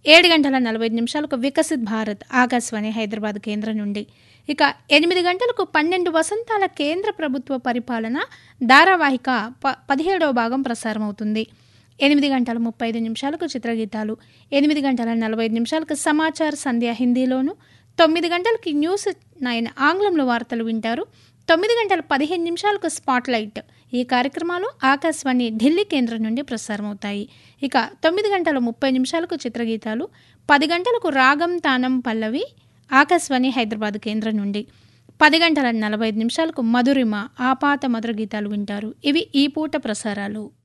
7 గంటల 45 నిమిషాలకు వికసిత్ భారత్ ఆకాశవాణి హైదరాబాద్ కేంద్రం నుండి. ఇక 8 గంటలకు 12 వసంతాల కేంద్ర ప్రభుత్వ పరిపాలన ధారావాహిక 17వ భాగం ప్రసారమవుతుంది. 8 గంటల 35 నిమిషాలకు చిత్రగీతాలు, 8 గంటల 45 నిమిషాలకు సమాచార సంధ్య హిందీలోను, 9 గంటలకి న్యూస్ 9 ఆంగ్లంలో వార్తలు వింటారు. 9 గంటల 15 నిమిషాలకు స్పాట్లైట్. ఈ కార్యక్రమాలు ఆకాశవాణి ఢిల్లీ కేంద్రం నుండి ప్రసారమవుతాయి. ఇక 9 గంటల 30 నిమిషాలకు చిత్రగీతాలు, 10 గంటలకు రాగం తానం పల్లవి ఆకాశవాణి హైదరాబాద్ కేంద్రం నుండి, 10 గంటల 45 నిమిషాలకు మధురిమ ఆపాత మధుర గీతాలు వింటారు. ఇవి ఈ పూట ప్రసారాలు.